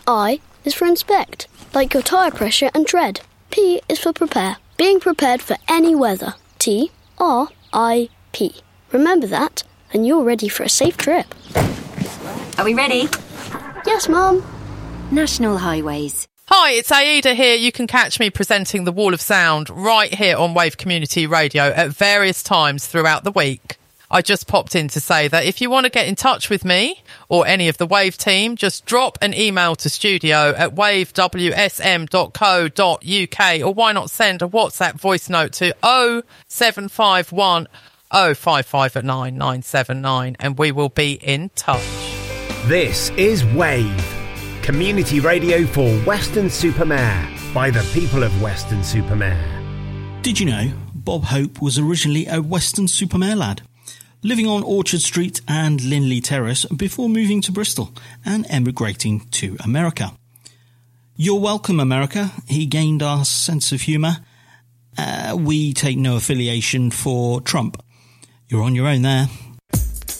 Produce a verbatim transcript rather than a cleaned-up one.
I is for inspect, like your tyre pressure and tread. P is for prepare, being prepared for any weather. T R I P. Remember that, and you're ready for a safe trip. Are we ready? Yes, Mum. National Highways. Hi, it's Aida here. You can catch me presenting the Wall of Sound right here on Wave Community Radio at various times throughout the week. I just popped in to say that if you want to get in touch with me or any of the Wave team, just drop an email to studio at wave w s m dot co dot u k, or why not send a WhatsApp voice note to oh seven five one oh five five nine nine seven nine and we will be in touch. This is Wave, community radio for Weston-super-Mare by the people of Weston-super-Mare. Did you know Bob Hope was originally a Weston-super-Mare lad, living on Orchard Street and Linley Terrace before moving to Bristol and emigrating to America? You're welcome, America. He gained our sense of humour. Uh, we take no affiliation for Trump. You're on your own there.